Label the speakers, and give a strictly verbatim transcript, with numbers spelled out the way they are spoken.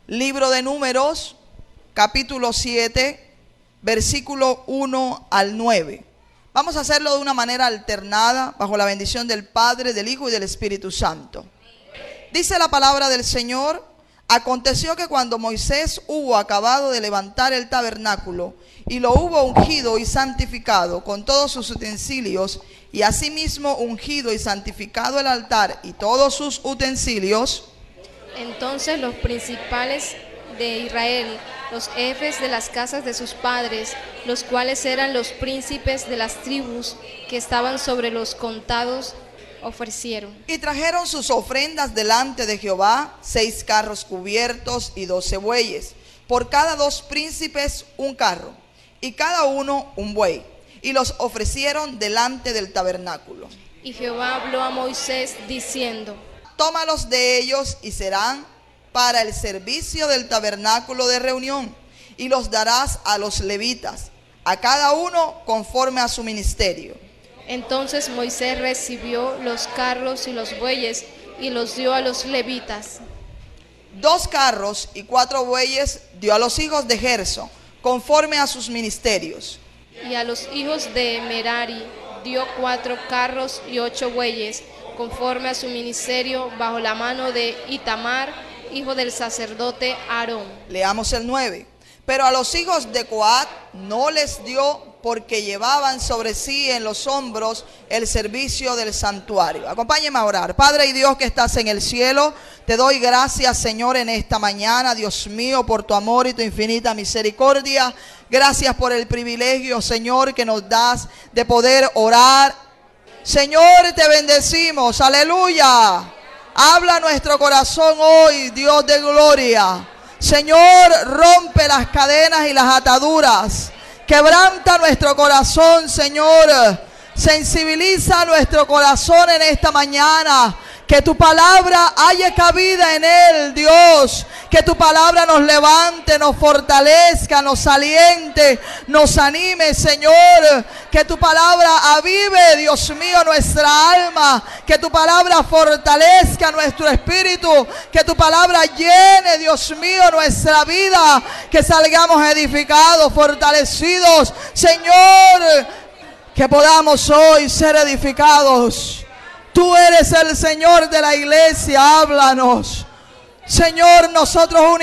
Speaker 1: Libro de Números, capítulo siete, versículo uno al nueve. Vamos a hacerlo de una manera alternada, bajo la bendición del Padre, del Hijo y del Espíritu Santo. Dice la palabra del Señor: aconteció que cuando Moisés hubo acabado de levantar el tabernáculo y lo hubo ungido y santificado con todos sus utensilios, y asimismo ungido y santificado el altar y todos sus utensilios,
Speaker 2: entonces los principales de Israel, los jefes de las casas de sus padres, los cuales eran los príncipes de las tribus que estaban sobre los contados, ofrecieron.
Speaker 1: Y trajeron sus ofrendas delante de Jehová, seis carros cubiertos y doce bueyes, por cada dos príncipes un carro, y cada uno un buey, y los ofrecieron delante del tabernáculo.
Speaker 2: Y Jehová habló a Moisés diciendo:
Speaker 1: tómalos de ellos y serán para el servicio del tabernáculo de reunión, y los darás a los levitas, a cada uno conforme a su ministerio.
Speaker 2: Entonces Moisés recibió los carros y los bueyes y los dio a los levitas.
Speaker 1: Dos carros y cuatro bueyes dio a los hijos de Gersón, conforme a sus ministerios.
Speaker 2: Y a los hijos de Merari dio cuatro carros y ocho bueyes, conforme a su ministerio, bajo la mano de Itamar, hijo del sacerdote Aarón.
Speaker 1: Leamos el nueve. Pero a los hijos de Coat no les dio, porque llevaban sobre sí en los hombros el servicio del santuario. Acompáñenme a orar. Padre y Dios que estás en el cielo, te doy gracias, Señor, en esta mañana, Dios mío, por tu amor y tu infinita misericordia. Gracias por el privilegio, Señor, que nos das de poder orar. Señor, te bendecimos, aleluya. Habla nuestro corazón hoy, Dios de gloria. Señor, rompe las cadenas y las ataduras. Quebranta nuestro corazón, Señor. Sensibiliza nuestro corazón en esta mañana. Que tu palabra haya cabida en él, Dios. Que tu palabra nos levante, nos fortalezca, nos aliente, nos anime, Señor. Que tu palabra avive, Dios mío, nuestra alma. Que tu palabra fortalezca nuestro espíritu. Que tu palabra llene, Dios mío, nuestra vida. Que salgamos edificados, fortalecidos, Señor. Que podamos hoy ser edificados. Tú eres el Señor de la iglesia, háblanos. Señor, nosotros